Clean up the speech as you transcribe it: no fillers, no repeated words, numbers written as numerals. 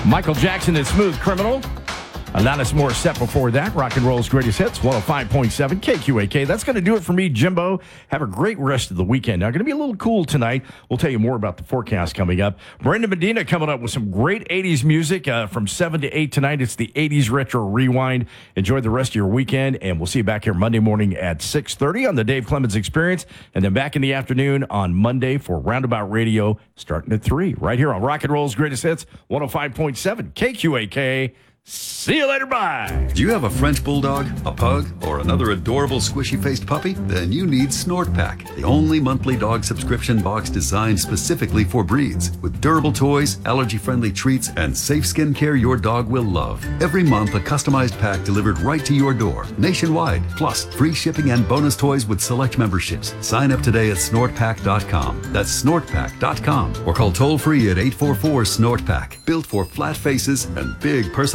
Michael Jackson and Smooth Criminal. Alanis Morissette before that. Rock and Roll's Greatest Hits, 105.7 KQAK. That's going to do it for me, Jimbo. Have a great rest of the weekend. Now, going to be a little cool tonight. We'll tell you more about the forecast coming up. Brenda Medina coming up with some great 80s music from 7 to 8 tonight. It's the 80s Retro Rewind. Enjoy the rest of your weekend, and we'll see you back here Monday morning at 6:30 on the Dave Clemens Experience, and then back in the afternoon on Monday for Roundabout Radio starting at 3 right here on Rock and Roll's Greatest Hits, 105.7 KQAK. See you later, bye. Do you have a French Bulldog, a Pug, or another adorable squishy-faced puppy? Then you need Snort Pack, the only monthly dog subscription box designed specifically for breeds. With durable toys, allergy-friendly treats, and safe skincare your dog will love. Every month, a customized pack delivered right to your door, nationwide. Plus, free shipping and bonus toys with select memberships. Sign up today at snortpack.com. That's snortpack.com. Or call toll-free at 844-SNORT-PACK. Built for flat faces and big personal